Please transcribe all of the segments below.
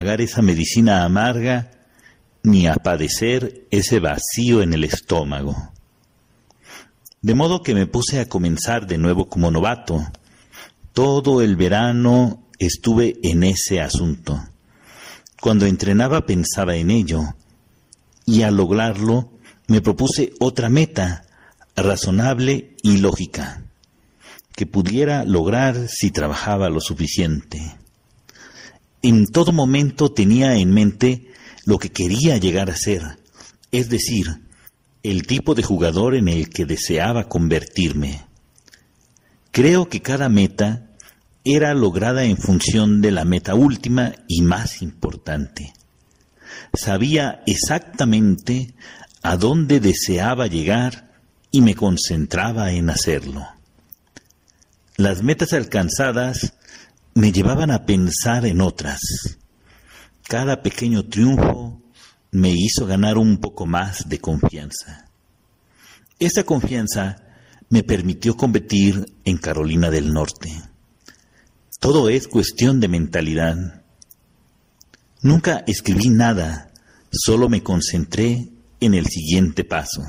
tragar esa medicina amarga ni a padecer ese vacío en el estómago. De modo que me puse a comenzar de nuevo como novato. Todo el verano estuve en ese asunto. Cuando entrenaba pensaba en ello, y al lograrlo me propuse otra meta, razonable y lógica, que pudiera lograr si trabajaba lo suficiente. En todo momento tenía en mente lo que quería llegar a ser, es decir, el tipo de jugador en el que deseaba convertirme. Creo que cada meta era lograda en función de la meta última y más importante. Sabía exactamente a dónde deseaba llegar y me concentraba en hacerlo. Las metas alcanzadas me llevaban a pensar en otras. Cada pequeño triunfo me hizo ganar un poco más de confianza. Esa confianza me permitió competir en Carolina del Norte. Todo es cuestión de mentalidad. Nunca escribí nada, solo me concentré en el siguiente paso.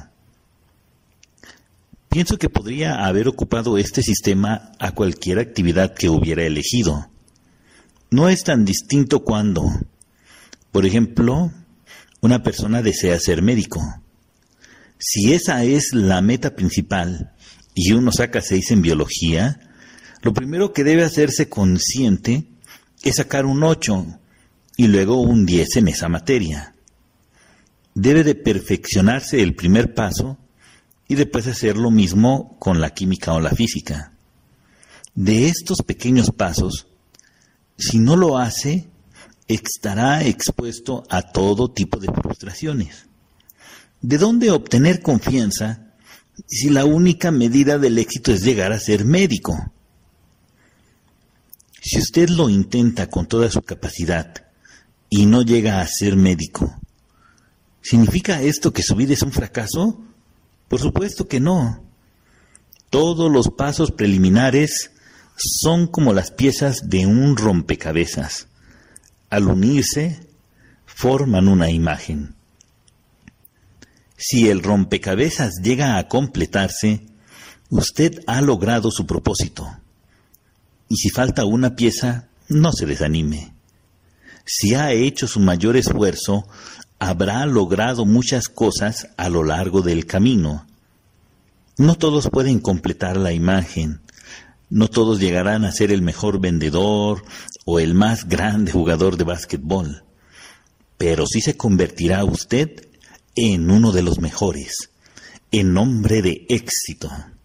Pienso que podría haber ocupado este sistema a cualquier actividad que hubiera elegido. No es tan distinto cuando, por ejemplo, una persona desea ser médico. Si esa es la meta principal y uno saca 6 en biología, lo primero que debe hacerse consciente es sacar un 8 y luego un 10 en esa materia. Debe de perfeccionarse el primer paso y después hacer lo mismo con la química o la física. De estos pequeños pasos, si no lo hace, estará expuesto a todo tipo de frustraciones. ¿De dónde obtener confianza si la única medida del éxito es llegar a ser médico? Si usted lo intenta con toda su capacidad y no llega a ser médico, ¿significa esto que su vida es un fracaso? Por supuesto que no. Todos los pasos preliminares son como las piezas de un rompecabezas. Al unirse, forman una imagen. Si el rompecabezas llega a completarse, usted ha logrado su propósito. Y si falta una pieza, no se desanime. Si ha hecho su mayor esfuerzo, habrá logrado muchas cosas a lo largo del camino. No todos pueden completar la imagen. No todos llegarán a ser el mejor vendedor o el más grande jugador de básquetbol. Pero sí se convertirá usted en uno de los mejores, en hombre de éxito.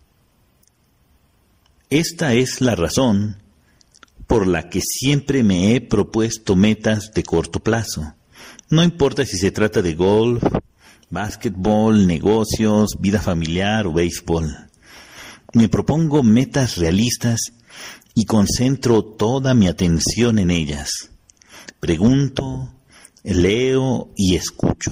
Esta es la razón por la que siempre me he propuesto metas de corto plazo. No importa si se trata de golf, básquetbol, negocios, vida familiar o béisbol. Me propongo metas realistas y concentro toda mi atención en ellas. Pregunto, leo y escucho.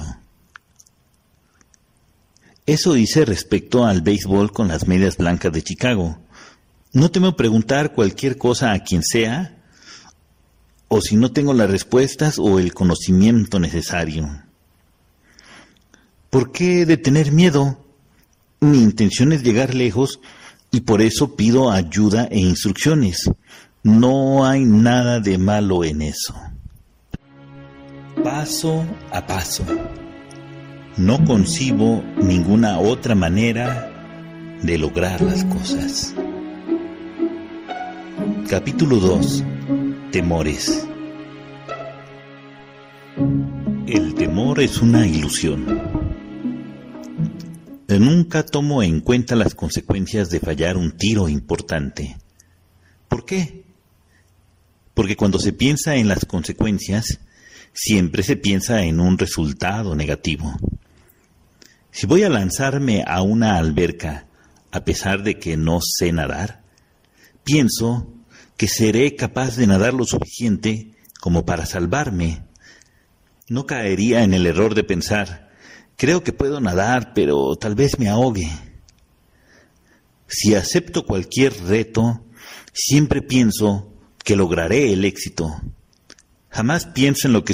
Eso hice respecto al béisbol con las Medias Blancas de Chicago. No temo preguntar cualquier cosa a quien sea, o si no tengo las respuestas o el conocimiento necesario. ¿Por qué he de tener miedo? Mi intención es llegar lejos y por eso pido ayuda e instrucciones. No hay nada de malo en eso. Paso a paso. No concibo ninguna otra manera de lograr las cosas. Capítulo 2. Temores. El temor es una ilusión. Nunca tomo en cuenta las consecuencias de fallar un tiro importante. ¿Por qué? Porque cuando se piensa en las consecuencias, siempre se piensa en un resultado negativo. Si voy a lanzarme a una alberca, a pesar de que no sé nadar, pienso que seré capaz de nadar lo suficiente como para salvarme. No caería en el error de pensar, creo que puedo nadar, pero tal vez me ahogue. Si acepto cualquier reto, siempre pienso que lograré el éxito. Jamás pienso en lo que